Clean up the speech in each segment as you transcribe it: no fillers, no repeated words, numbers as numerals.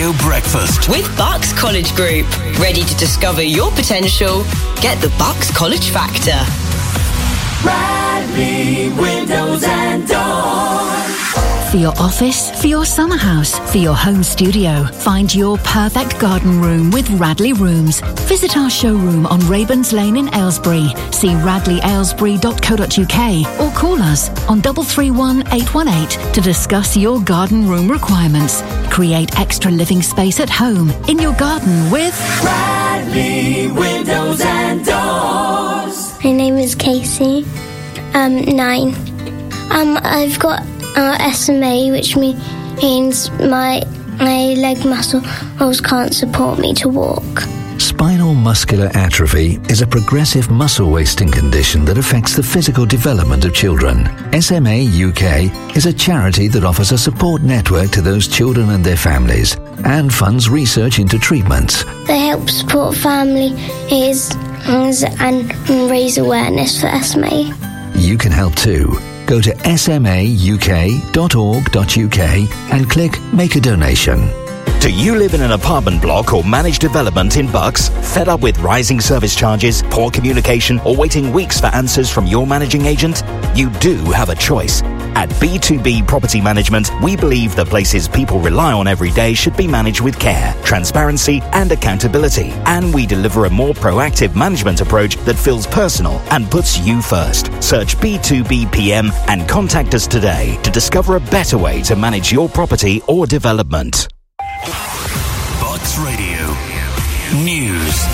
Radio Breakfast with Bucks College Group. Ready to discover your potential? Get the Bucks College Factor. Radley Windows and Doors. For your office, for your summer house, for your home studio, find your perfect garden room with Radley Rooms. Visit our showroom on Rabens Lane in Aylesbury. See radleyaylesbury.co.uk or call us on 331 818 to discuss your garden room requirements. Create extra living space at home in your garden with Radley Windows and Doors. My name is Casey. 9. I've got SMA, which means my leg muscles can't support me to walk. Spinal muscular atrophy is a progressive muscle wasting condition that affects the physical development of children. SMA UK is a charity that offers a support network to those children and their families and funds research into treatments. They help support families and raise awareness for SMA. You can help too. Go to smauk.org.uk and click Make a Donation. Do you live in an apartment block or managed development in Bucks? Fed up with rising service charges, poor communication, or waiting weeks for answers from your managing agent? You do have a choice. At B2B Property Management, we believe the places people rely on every day should be managed with care, transparency, and accountability. And we deliver a more proactive management approach that feels personal and puts you first. Search B2B PM and contact us today to discover a better way to manage your property or development. Bucks Radio News.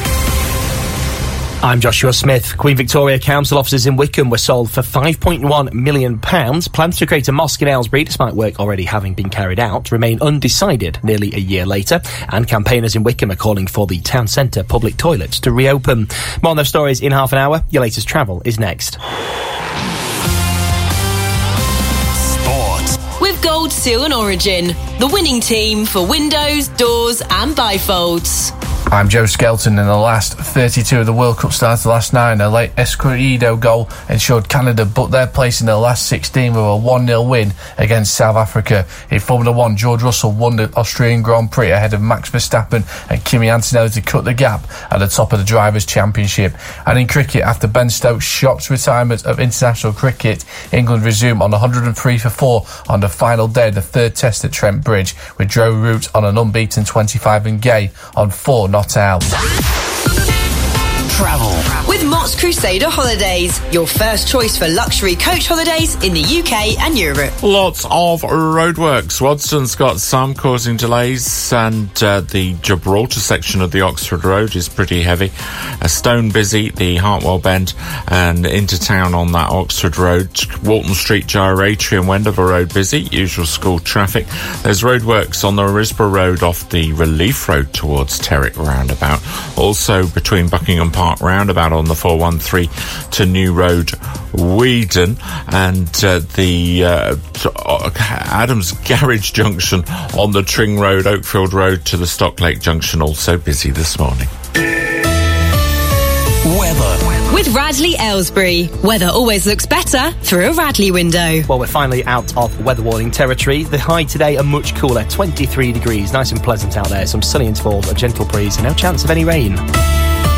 I'm Joshua Smith. Queen Victoria Council offices in Wickham were sold for £5.1 million. Plans to create a mosque in Aylesbury, despite work already having been carried out, remain undecided nearly a year later, and campaigners in Wickham are calling for the town centre public toilets to reopen. More on those stories in half an hour. Your latest travel is next. With Gold Seal and Origin, the winning team for windows, doors and bifolds. I'm Joe Skelton. In the last 32 of the World Cup started last night, a late Escoredo goal ensured Canada booked their place in the last 16 with a 1-0 win against South Africa. In Formula 1, George Russell won the Austrian Grand Prix ahead of Max Verstappen and Kimi Antonelli to cut the gap at the top of the Drivers' Championship. And in cricket, after Ben Stokes' shocked retirement of international cricket, England resumed on 103 for 4 on the final day of the third test at Trent Bridge, with Joe Root on an unbeaten 25 and Gay on 4 not out. Travel with Mott's Crusader Holidays, your first choice for luxury coach holidays in the UK and Europe. Lots of roadworks. Wadston's got some causing delays, and the Gibraltar section of the Oxford Road is pretty heavy. Stone busy, the Hartwell Bend and into town on that Oxford Road. Walton Street, Gyratory and Wendover Road busy, usual school traffic. There's roadworks on the Risborough Road off the Relief Road towards Terrick roundabout. Also between Buckingham Park roundabout on the 413 to New Road, Weedon, and the Adams Garage Junction on the Tring Road, Oakfield Road to the Stocklake Junction, also busy this morning. Weather. With Radley Aylesbury, weather always looks better through a Radley window. Well, we're finally out of weather warning territory. The high today are much cooler, 23 degrees. Nice and pleasant out there. Some sunny intervals, a gentle breeze, and no chance of any rain.